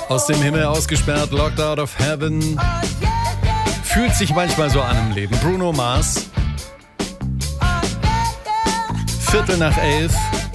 Aus dem Himmel ausgesperrt, locked out of heaven. Fühlt sich manchmal so an im Leben. Bruno Mars. 11:15.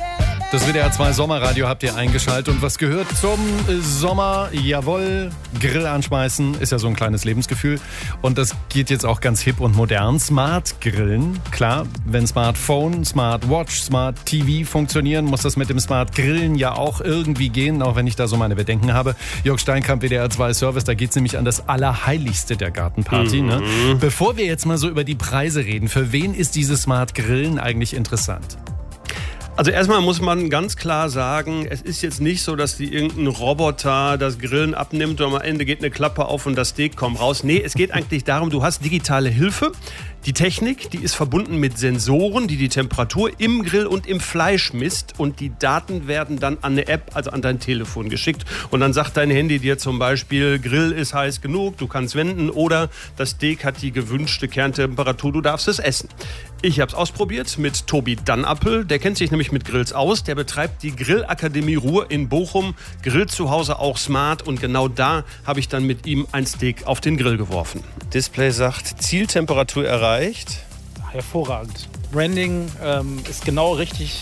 Das WDR 2 Sommerradio habt ihr eingeschaltet. Und was gehört zum Sommer? Jawohl, Grill anschmeißen ist ja so ein kleines Lebensgefühl. Und das geht jetzt auch ganz hip und modern. Smart Grillen. Klar, wenn Smartphone, Smartwatch, Smart TV funktionieren, muss das mit dem Smart Grillen ja auch irgendwie gehen, auch wenn ich da so meine Bedenken habe. Jörg Steinkamp, WDR 2 Service, da geht es nämlich an das Allerheiligste der Gartenparty. Ne? Bevor wir jetzt mal so über die Preise reden, für wen ist dieses Smart Grillen eigentlich interessant? Also erstmal muss man ganz klar sagen, es ist jetzt nicht so, dass die irgendein Roboter das Grillen abnimmt und am Ende geht eine Klappe auf und das Steak kommt raus. Nee, es geht eigentlich darum, du hast digitale Hilfe. Die Technik, die ist verbunden mit Sensoren, die die Temperatur im Grill und im Fleisch misst und die Daten werden dann an eine App, also an dein Telefon geschickt und dann sagt dein Handy dir zum Beispiel, Grill ist heiß genug, du kannst wenden oder das Steak hat die gewünschte Kerntemperatur, du darfst es essen. Ich habe es ausprobiert mit Tobi Dannappel, der kennt sich nämlich mit Grills aus, der betreibt die Grillakademie Ruhr in Bochum, grillt zu Hause auch smart und genau da habe ich dann mit ihm ein Steak auf den Grill geworfen. Display sagt, Zieltemperatur erreicht. Hervorragend. Branding ist genau richtig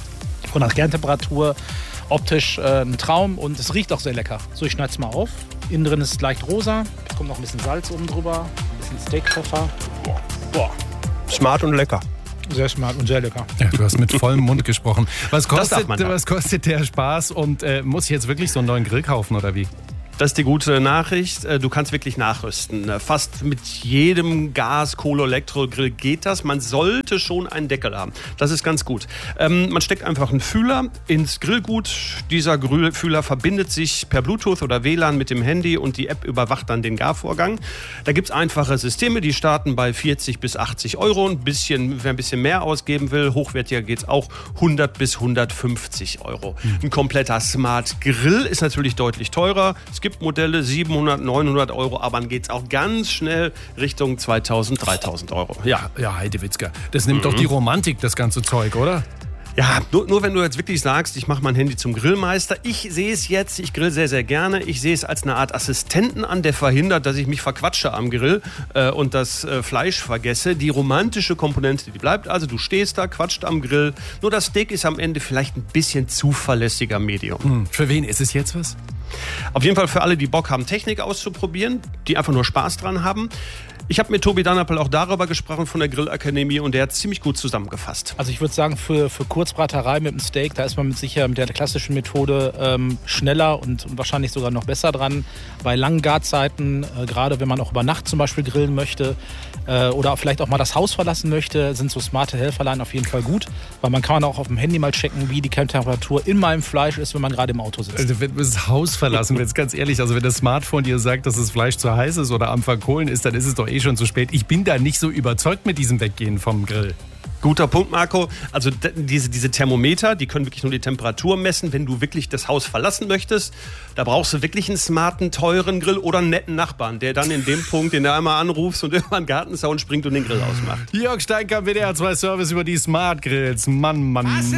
von der Kerntemperatur. Optisch ein Traum und es riecht auch sehr lecker. So, ich schneide es mal auf. Innen drin ist es leicht rosa. Es kommt noch ein bisschen Salz oben drüber. Ein bisschen Steakpfeffer. Boah. Smart und lecker. Sehr smart und sehr lecker. Ja, du hast mit vollem Mund gesprochen. Was kostet der Spaß und muss ich jetzt wirklich so einen neuen Grill kaufen oder wie? Das ist die gute Nachricht. Du kannst wirklich nachrüsten. Fast mit jedem Gas-, Kohle-, Elektrogrill geht das. Man sollte schon einen Deckel haben. Das ist ganz gut. Man steckt einfach einen Fühler ins Grillgut. Dieser Fühler verbindet sich per Bluetooth oder WLAN mit dem Handy und die App überwacht dann den Garvorgang. Da gibt es einfache Systeme, die starten bei 40 bis 80 Euro. Wer ein bisschen mehr ausgeben will, hochwertiger geht es auch 100 bis 150 Euro. Ein kompletter Smart Grill ist natürlich deutlich teurer. Es gibt Modelle 700, 900 Euro, aber dann geht es auch ganz schnell Richtung 2000, 3000 Euro. Ja, Heidewitzka. Das nimmt doch die Romantik, das ganze Zeug, oder? Ja, nur wenn du jetzt wirklich sagst, ich mache mein Handy zum Grillmeister. Ich sehe es jetzt, ich grill sehr, sehr gerne. Ich sehe es als eine Art Assistenten an, der verhindert, dass ich mich verquatsche am Grill und das Fleisch vergesse. Die romantische Komponente, die bleibt also. Du stehst da, quatscht am Grill. Nur das Steak ist am Ende vielleicht ein bisschen zuverlässiger Medium. Für wen ist es jetzt was? Auf jeden Fall für alle, die Bock haben, Technik auszuprobieren, die einfach nur Spaß dran haben. Ich habe mit Tobi Dannappel auch darüber gesprochen von der Grillakademie und der hat ziemlich gut zusammengefasst. Also ich würde sagen, für Kurzbraterei mit dem Steak, da ist man mit der klassischen Methode schneller und wahrscheinlich sogar noch besser dran. Bei langen Garzeiten, gerade wenn man auch über Nacht zum Beispiel grillen möchte oder vielleicht auch mal das Haus verlassen möchte, sind so smarte Helferlein auf jeden Fall gut. Weil man kann auch auf dem Handy mal checken, wie die Kerntemperatur in meinem Fleisch ist, wenn man gerade im Auto sitzt. Also wenn du das Haus verlassen willst, ganz ehrlich, also wenn das Smartphone dir sagt, dass das Fleisch zu heiß ist oder am Verkohlen ist, dann ist es doch schon zu spät. Ich bin da nicht so überzeugt mit diesem Weggehen vom Grill. Guter Punkt, Marco. Also diese Thermometer, die können wirklich nur die Temperatur messen. Wenn du wirklich das Haus verlassen möchtest, da brauchst du wirklich einen smarten, teuren Grill oder einen netten Nachbarn, der dann in dem Punkt, den du einmal anrufst und über den Gartenzaun springt und den Grill ausmacht. Jörg Steinkamp, WDR 2 Service über die Smart Grills. Mann.